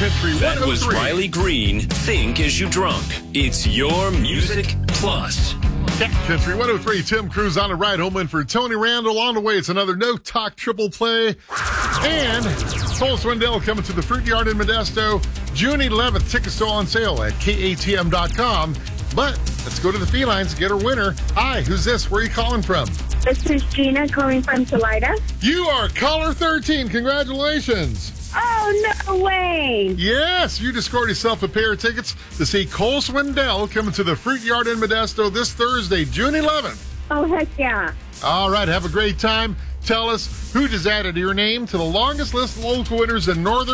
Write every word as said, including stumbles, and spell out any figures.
Country That one oh three. was Riley Green, Think As You Drunk. It's your Music Plus. Cat Country one oh three. Tim Cruz on a ride home in for Tony Randall. On the way, it's another No Talk triple play. And Cole Swindell coming to the Fruit Yard in Modesto June eleventh. Tickets still on sale at K A T M dot com. But let's go to the felines and get our winner. Hi, who's this? Where are you calling from? This is Gina calling from Salida. You are caller thirteen. Congratulations. Oh, no way. Yes, you just scored yourself a pair of tickets to see Cole Swindell coming to the Fruit Yard in Modesto this Thursday, June eleventh. Oh, heck yeah. All right, have a great time. Tell us who just added your name to the longest list of local winners in Northern